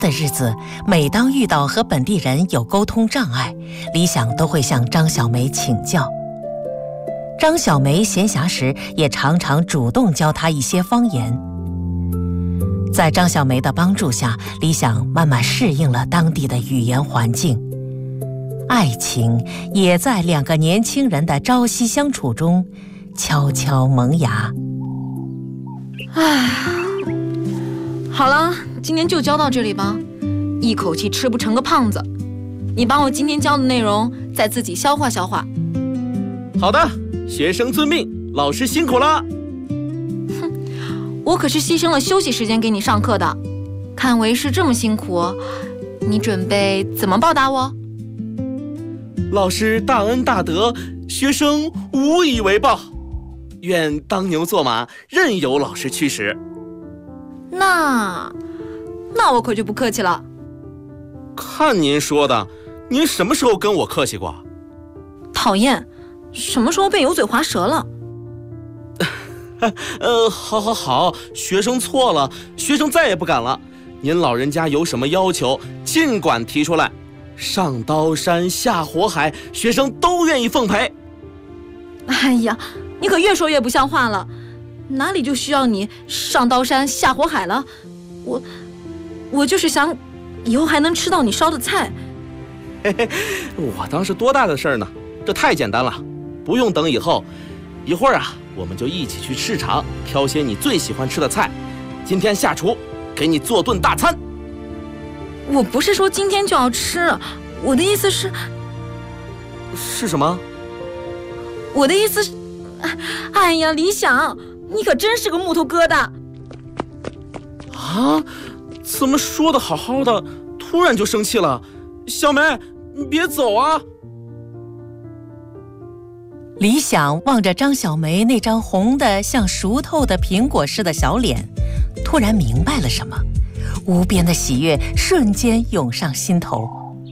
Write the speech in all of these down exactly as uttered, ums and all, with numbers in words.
的日子，每当遇到和本地人有沟通障碍，李想都会向张小梅请教。张小梅闲暇时也常常主动教她一些方言。在张小梅的帮助下，李想慢慢适应了当地的语言环境，爱情也在两个年轻人的朝夕相处中悄悄萌芽。 唉，好了，今天就教到这里吧，一口气吃不成个胖子。你把我今天教的内容再自己消化消化。 好的，学生遵命，老师辛苦了。 哼，我可是牺牲了休息时间给你上课的，看为师这么辛苦，你准备怎么报答我？ 老师大恩大德，学生无以为报，愿当牛做马，任由老师驱使。 那那我可就不客气了。 看您说的，您什么时候跟我客气过？ 讨厌，什么时候变油嘴滑舌了？ 呃，好好好，学生错了，学生再也不敢了。您老人家有什么要求，尽管提出来，上刀山下火海，学生都愿意奉陪。 哎呀，你可越说越不像话了，哪里就需要你上刀山下火海了？我我就是想以后还能吃到你烧的菜。 嘿嘿，我当是多大的事儿呢，这太简单了，不用等以后。一会儿啊，我们就一起去市场挑些你最喜欢吃的菜，今天下厨给你做顿大餐。 我不是说今天就要吃，我的意思是…… 是什么？ 我的意思是……哎呀，李想，你可真是个木头疙瘩啊！怎么说的好好的，突然就生气了？小梅，你别走啊！ 李想望着张小梅那张红得像熟透的苹果似的小脸，突然明白了什么，无边的喜悦瞬间涌上心头。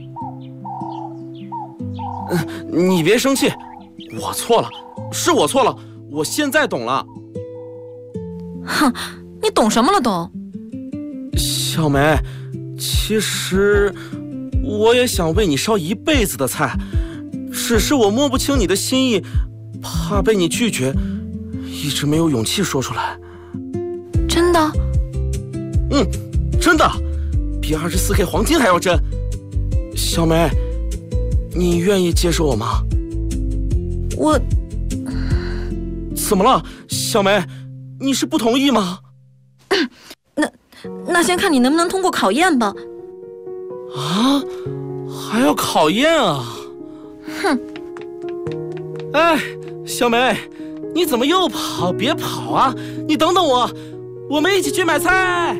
嗯，你别生气，我错了，是我错了，我现在懂了。 哼，你懂什么了懂？ 小梅，其实我也想为你烧一辈子的菜，只是我摸不清你的心意，怕被你拒绝，一直没有勇气说出来。 真的？ 嗯，真的，比 二十四 K 黄金还要真。小梅，你愿意接受我吗？ 我…… 怎么了，小梅？你是不同意吗？ 那那先看你能不能通过考验吧。 啊，还要考验啊？ 哼！ 哎，小梅，你怎么又跑？别跑啊！你等等我，我们一起去买菜。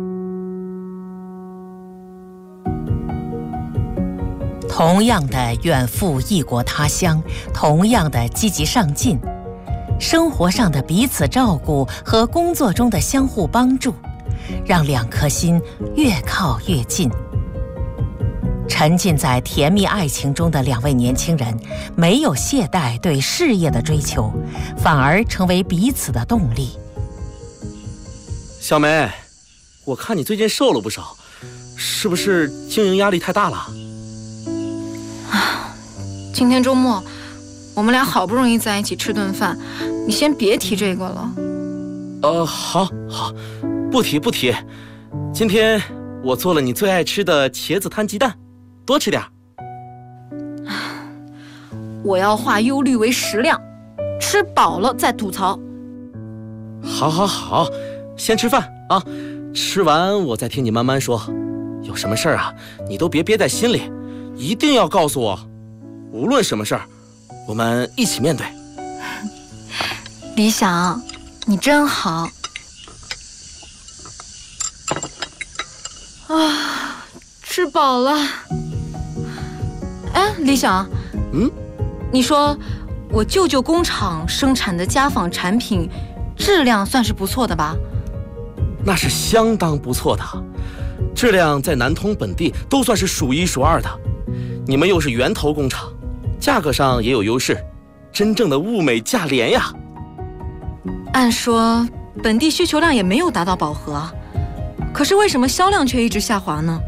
同样的远赴异国他乡，同样的积极上进，生活上的彼此照顾和工作中的相互帮助，让两颗心越靠越近。沉浸在甜蜜爱情中的两位年轻人，没有懈怠对事业的追求，反而成为彼此的动力。 小梅，我看你最近瘦了不少，是不是经营压力太大了？ 啊，今天周末，我们俩好不容易在一起吃顿饭，你先别提这个了。 呃，好，好，不提不提。今天我做了你最爱吃的茄子摊鸡蛋。多吃点。 我要化忧虑为食量，吃饱了再吐槽。 好好好，先吃饭啊，吃完我再听你慢慢说。有什么事儿啊，你都别憋在心里，一定要告诉我。无论什么事儿，我们一起面对。 李想，你真好。啊，吃饱了。哎，李想， 嗯， 你说我舅舅工厂生产的家纺产品质量算是不错的吧？ 那是相当不错的，质量在南通本地都算是数一数二的。你们又是源头工厂，价格上也有优势，真正的物美价廉呀。 按说本地需求量也没有达到饱和， 可是为什么销量却一直下滑呢？